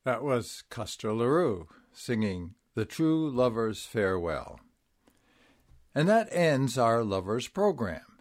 That was Custer LaRue singing The True Lover's Farewell. And that ends our Lovers program.